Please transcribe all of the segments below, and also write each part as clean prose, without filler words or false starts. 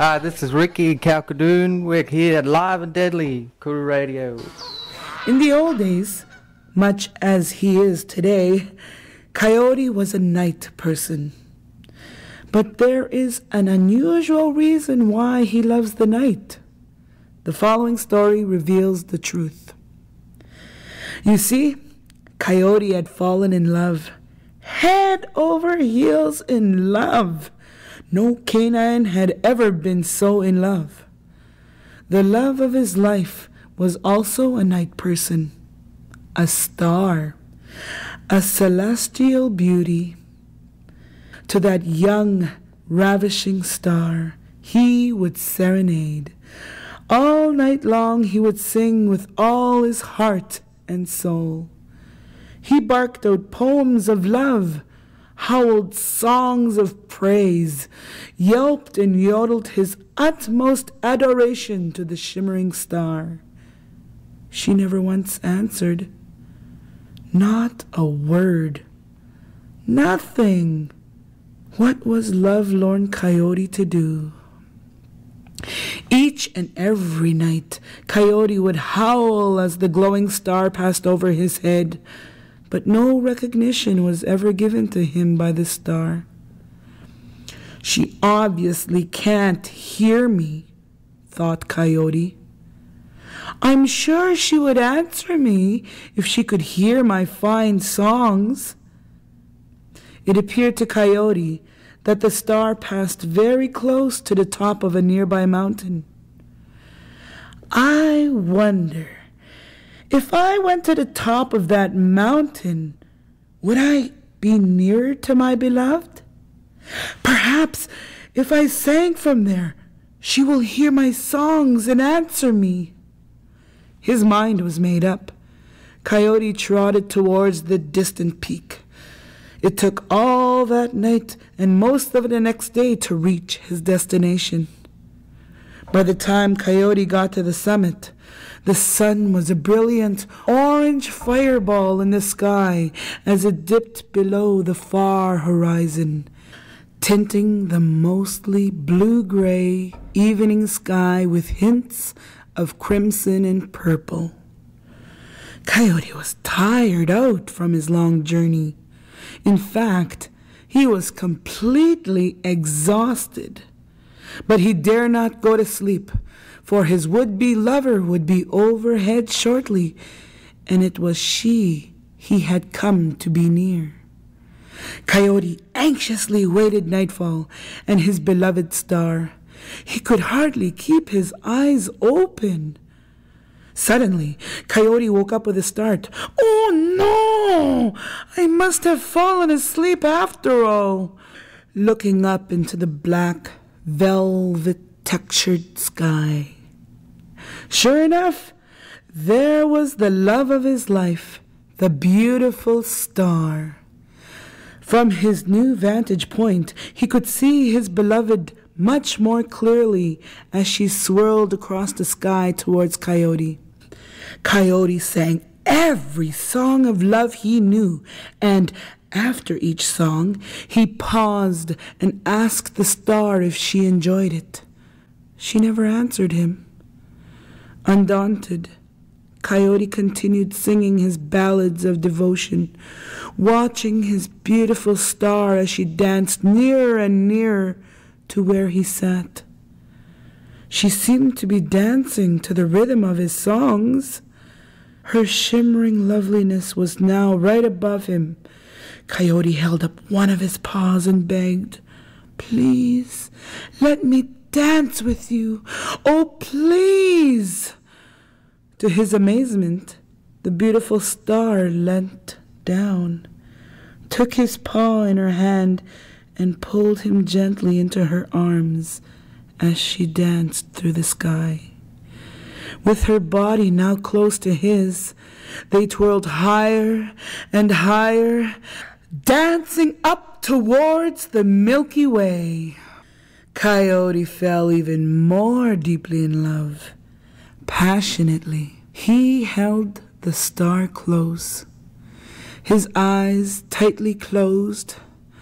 Hi, this is Ricky Calcadoon. We're here at Live and Deadly Kuru Radio. In the old days, much as he is today, Coyote was a night person. But there is an unusual reason why he loves the night. The following story reveals the truth. You see, Coyote had fallen in love, head over heels in love. No canine had ever been so in love. The love of his life was also a night person, a star, a celestial beauty. To that young, ravishing star, he would serenade. All night long he would sing with all his heart and soul. He barked out poems of love, howled songs of praise, yelped and yodeled his utmost adoration to the shimmering star. She never once answered. Not a word. Nothing. What was lovelorn Coyote to do? Each and every night, Coyote would howl as the glowing star passed over his head, but no recognition was ever given to him by the star. She obviously can't hear me, thought Coyote. I'm sure she would answer me if she could hear my fine songs. It appeared to Coyote that the star passed very close to the top of a nearby mountain. I wonder, if I went to the top of that mountain, would I be nearer to my beloved? Perhaps if I sang from there, she will hear my songs and answer me. His mind was made up. Coyote trotted towards the distant peak. It took all that night and most of the next day to reach his destination. By the time Coyote got to the summit, the sun was a brilliant orange fireball in the sky as it dipped below the far horizon, tinting the mostly blue-gray evening sky with hints of crimson and purple. Coyote was tired out from his long journey. In fact, he was completely exhausted. But he dare not go to sleep, for his would-be lover would be overhead shortly, and it was she he had come to be near. Coyote anxiously waited nightfall and his beloved star. He could hardly keep his eyes open. Suddenly, Coyote woke up with a start. Oh no! I must have fallen asleep after all. Looking up into the black, velvet-textured sky. Sure enough, there was the love of his life, the beautiful star. From his new vantage point, he could see his beloved much more clearly as she swirled across the sky towards Coyote. Coyote sang every song of love he knew, and after each song, he paused and asked the star if she enjoyed it. She never answered him. Undaunted, Coyote continued singing his ballads of devotion, watching his beautiful star as she danced nearer and nearer to where he sat. She seemed to be dancing to the rhythm of his songs. Her shimmering loveliness was now right above him. Coyote held up one of his paws and begged, "Please, let me dance with you. Oh, please!" To his amazement, the beautiful star leant down, took his paw in her hand, and pulled him gently into her arms as she danced through the sky. With her body now close to his, they twirled higher and higher, dancing up towards the Milky Way. Coyote fell even more deeply in love. Passionately, he held the star close, his eyes tightly closed.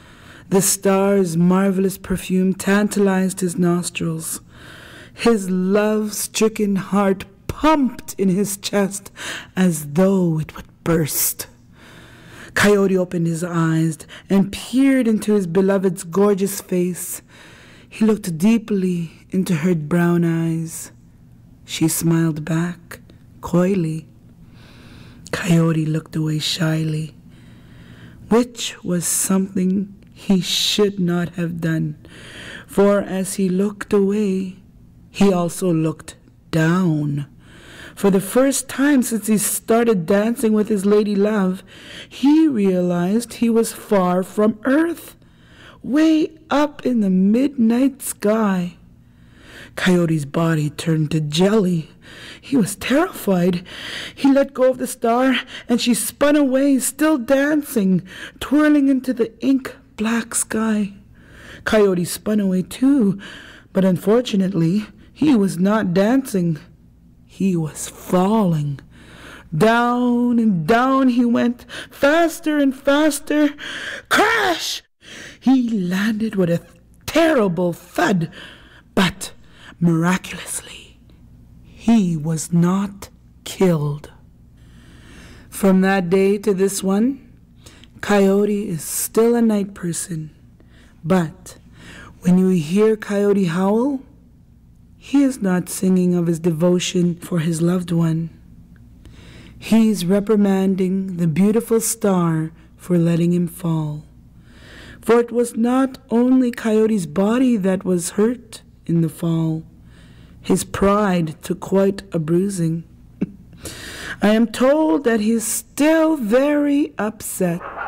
The star's marvelous perfume tantalized his nostrils. His love-stricken heart pumped in his chest as though it would burst. Coyote opened his eyes and peered into his beloved's gorgeous face. He looked deeply into her brown eyes. She smiled back, coyly. Coyote looked away shyly, which was something he should not have done, for as he looked away, he also looked down. For the first time since he started dancing with his lady love, he realized he was far from Earth, way up in the midnight sky. Coyote's body turned to jelly. He was terrified. He let go of the star, and she spun away, still dancing, twirling into the ink-black sky. Coyote spun away too, but unfortunately, he was not dancing. He was falling. Down and down he went, faster and faster. Crash! He landed with a terrible thud, but miraculously, he was not killed. From that day to this one, Coyote is still a night person, but when you hear Coyote howl, he is not singing of his devotion for his loved one. He's reprimanding the beautiful star for letting him fall. For it was not only Coyote's body that was hurt in the fall. His pride took quite a bruising. I am told that he is still very upset.